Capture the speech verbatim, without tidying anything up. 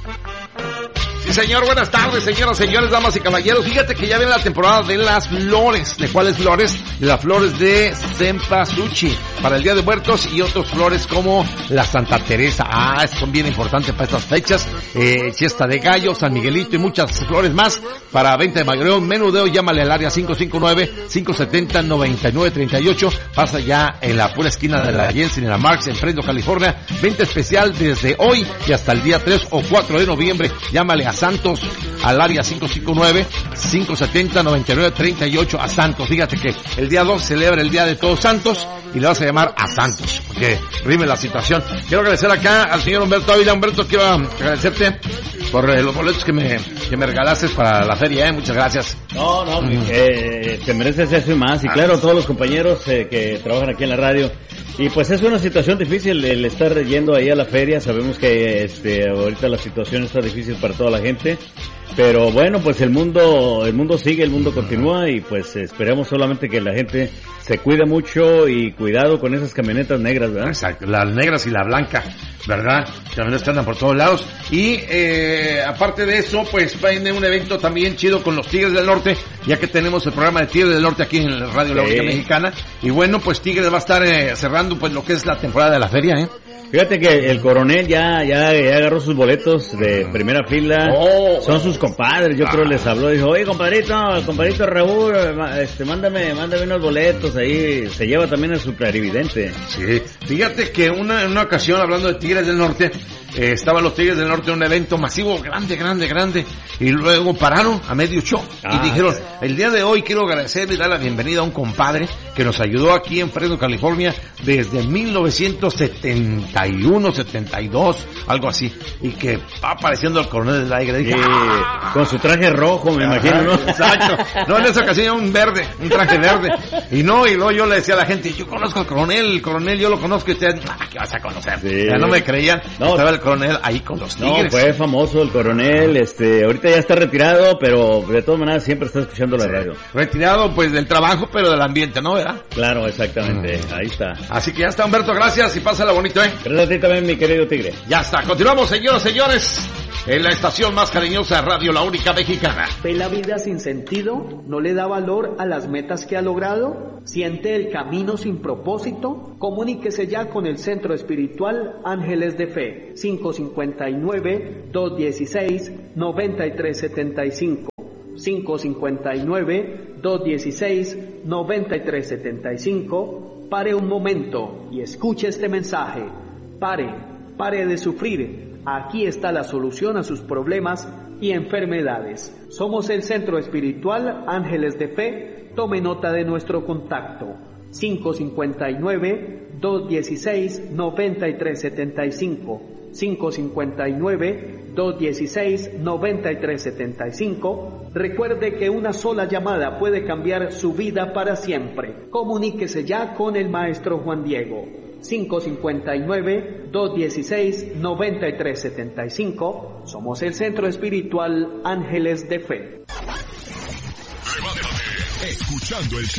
Sí, señor, buenas tardes, señoras, señores, damas y caballeros. Fíjate que ya viene la temporada de las flores. ¿De cuáles flores? De las flores de cempasúchil para el Día de Muertos y otras flores como la Santa Teresa. Ah, son bien importantes para estas fechas. Eh, Fiesta de Gallo, San Miguelito y muchas flores más. Para venta de mayoreo, menudeo, llámale al área cinco cinco nueve, cinco siete cero, nueve nueve tres ocho. Pasa ya en la pura esquina de la Jensen, en la Marx, en Fresno, California. Venta especial desde hoy y hasta el día tres o cuatro de noviembre. Llámale a Santos al área cinco cinco nueve, cinco siete cero, nueve nueve tres ocho a Santos. Fíjate que el día dos celebra el Día de Todos Santos y le vas a llamar a Santos, porque rime la situación. Quiero agradecer acá al señor Humberto Ávila. Humberto, quiero agradecerte por eh, los boletos que me, que me regalaste para la feria, eh. Muchas gracias. No, no, mm. eh, te mereces eso y más. Y ah. claro, todos los compañeros eh, que trabajan aquí en la radio. Y pues es una situación difícil el estar yendo ahí a la feria. Sabemos que este ahorita la situación está difícil para toda la gente. Pero bueno, pues el mundo, el mundo sigue, el mundo continúa y pues esperamos solamente que la gente se cuide mucho y cuidado con esas camionetas negras, ¿verdad? Exacto, las negras y la blanca, ¿verdad? Camionetas que andan por todos lados. Y eh, aparte de eso, pues viene un evento también chido con los Tigres del Norte, ya que tenemos el programa de Tigres del Norte aquí en la Radio La Única Mexicana. Y bueno, pues Tigres va a estar eh, cerrando pues lo que es la temporada de la feria, ¿eh? Fíjate que el coronel ya, ya, ya agarró sus boletos de primera fila. Oh, Son sus compadres, yo ah. creo les habló, dijo, oye compadrito, compadrito Raúl, este, mándame, mándame unos boletos ahí, se lleva también a su clarividente. Sí, fíjate que una, en una ocasión, hablando de Tigres del Norte, eh, estaban los Tigres del Norte en un evento masivo, grande, grande, grande, y luego pararon a medio show, ah, y dijeron, sí. el día de hoy quiero agradecer y dar la bienvenida a un compadre que nos ayudó aquí en Fresno, California, desde mil novecientos setenta y uno, setenta y dos, algo así, y que va apareciendo el coronel del aire. Dije, sí, ¡ah! Con su traje rojo, me Ajá, imagino, ¿no? Exacto. No, en esa ocasión un verde, un traje verde. Y no, y luego yo le decía a la gente, yo conozco al coronel, el coronel yo lo conozco, y ustedes, ah, ¿qué vas a conocer? Sí. Ya no me creían, no, estaba el coronel ahí con los Tigres. No, fue famoso el coronel, este, ahorita ya está retirado, pero de todas maneras siempre está escuchando la sí. radio. Retirado, pues, del trabajo, pero del ambiente, ¿no, verdad? Claro, exactamente, mm. ahí está. Así que ya está, Humberto, gracias, y pásala bonito, ¿eh? Gracias a ti también, mi querido Tigre. Ya está, continuamos, señoras y señores, en la estación más cariñosa de Radio La Única Mexicana. ¿Ve la vida sin sentido? ¿No le da valor a las metas que ha logrado? ¿Siente el camino sin propósito? Comuníquese ya con el Centro Espiritual Ángeles de Fe, cinco cinco nueve, dos uno seis, nueve tres siete cinco. cinco cinco nueve, dos uno seis, nueve tres siete cinco. Pare un momento y escuche este mensaje. Pare, pare de sufrir. Aquí está la solución a sus problemas y enfermedades. Somos el Centro Espiritual Ángeles de Fe. Tome nota de nuestro contacto. cinco cinco nueve, dos uno seis, nueve tres siete cinco. cinco cinco nueve, dos uno seis, nueve tres siete cinco. Recuerde que una sola llamada puede cambiar su vida para siempre. Comuníquese ya con el maestro Juan Diego. cinco cinco nueve, dos uno seis, nueve tres siete cinco. Somos el Centro Espiritual Ángeles de Fe. Escuchando el show